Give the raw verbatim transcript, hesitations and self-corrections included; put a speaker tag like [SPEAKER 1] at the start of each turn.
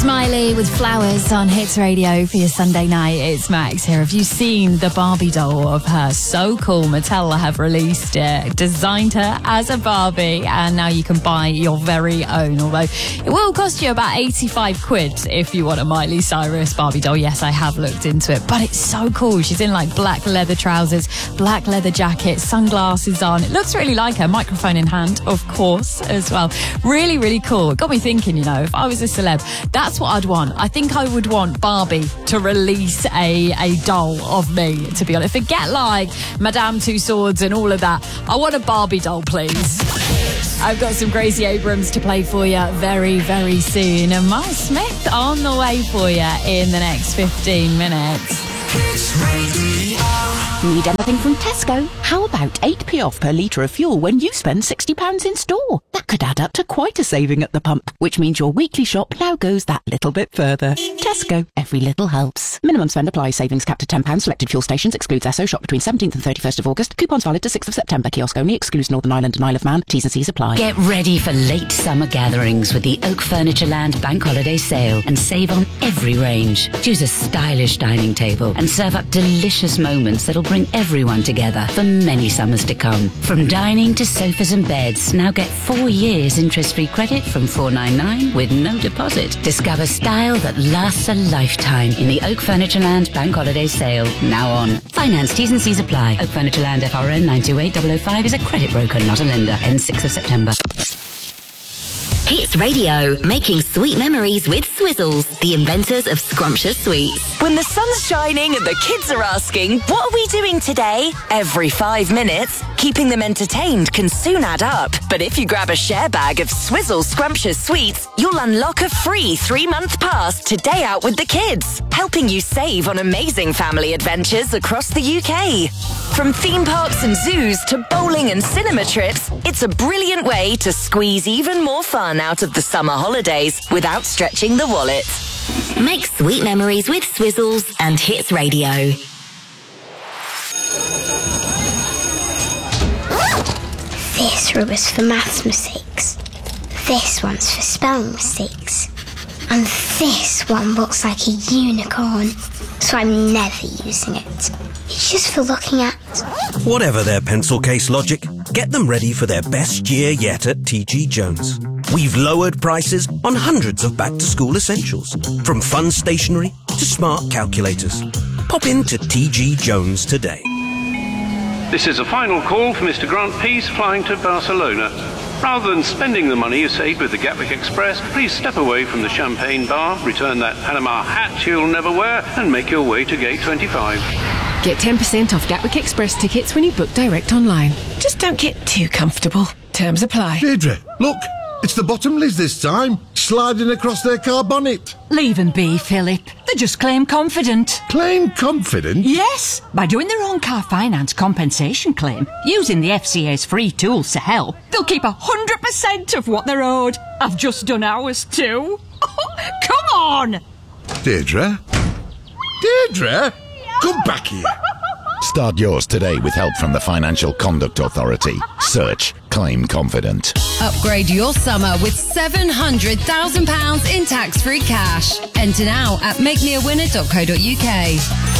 [SPEAKER 1] Smiley with Flowers on Hits Radio for your Sunday night. It's Max here. Have you seen the Barbie doll of her? So cool. Mattel have released it, designed her as a Barbie, and now you can buy your very own. Although it will cost you about eighty-five quid if you want a Miley Cyrus Barbie doll. Yes, I have looked into it, but it's so cool. She's in like black leather trousers, black leather jacket, sunglasses on. It looks really like her, microphone in hand, of course, as well. Really, really cool. It got me thinking, you know, if I was a celeb, that's what I'd want. I think I would want Barbie to release a, a doll of me, to be honest. Forget like Madame Tussauds and all of that. I want a Barbie doll, please. I've got some Gracie Abrams to play for you very, very soon. And Miles Smith on the way for you in the next fifteen minutes.
[SPEAKER 2] Need anything from Tesco? How about eight p off per litre of fuel when you spend sixty pounds in store? That could add up to quite a saving at the pump, which means your weekly shop now goes that little bit further. Tesco, every little helps. Minimum spend applies. Savings capped at ten pounds. Selected fuel stations. Excludes Esso. Shop between seventeenth and thirty-first of August. Coupons valid to sixth of September. Kiosk only. Excludes Northern Ireland and Isle of Man. T's and C's apply.
[SPEAKER 3] Get ready for late summer gatherings with the Oak Furniture Land Bank Holiday Sale and save on every range. Choose a stylish dining table and serve up delicious moments that'll bring everyone together for many summers to come. From dining to sofas and beds, now get four years interest-free credit from four ninety-nine with no deposit. Discover style that lasts a lifetime in the Oak Furniture Land Bank Holiday Sale, now on. Finance T's and C's apply. Oak Furniture Land F R N nine two eight zero zero five is a credit broker, not a lender. Ends sixth of September.
[SPEAKER 4] Hits Radio, making sweet memories with Swizzles, the inventors of scrumptious sweets.
[SPEAKER 5] When the sun's shining and the kids are asking, what are we doing today? Every five minutes, keeping them entertained can soon add up. But if you grab a share bag of Swizzles scrumptious sweets, you'll unlock a free three-month pass to Day Out with the Kids, helping you save on amazing family adventures across the U K. From theme parks and zoos to bowling and cinema trips, it's a brilliant way to squeeze even more fun out of the summer holidays without stretching the wallet.
[SPEAKER 4] Make sweet memories with Swizzles and Hits Radio.
[SPEAKER 6] This rubber's for maths mistakes. This one's for spelling mistakes. And this one looks like a unicorn, so I'm never using it. It's just for looking at.
[SPEAKER 7] Whatever their pencil case logic, get them ready for their best year yet at T G Jones. We've lowered prices on hundreds of back-to-school essentials, from fun stationery to smart calculators. Pop into T G Jones today.
[SPEAKER 8] This is a final call for Mister Grant Peace flying to Barcelona. Rather than spending the money you saved with the Gatwick Express, please step away from the champagne bar, return that Panama hat you'll never wear, and make your way to gate twenty-five.
[SPEAKER 9] Get ten percent off Gatwick Express tickets when you book direct online. Just don't get too comfortable. Terms apply.
[SPEAKER 10] Deirdre, look, it's the Bottomleys this time, sliding across their car bonnet.
[SPEAKER 11] Leave them be, Philip. They just claim confident.
[SPEAKER 10] Claim confident?
[SPEAKER 11] Yes, by doing their own car finance compensation claim, using the F C A's free tools to help, they'll keep one hundred percent of what they're owed. I've just done ours too. Come on!
[SPEAKER 10] Deirdre? Deirdre? Come back here.
[SPEAKER 12] Start yours today with help from the Financial Conduct Authority. Search Claim Confident.
[SPEAKER 13] Upgrade your summer with seven hundred thousand pounds in tax-free cash. Enter now at make me a winner dot co dot uk.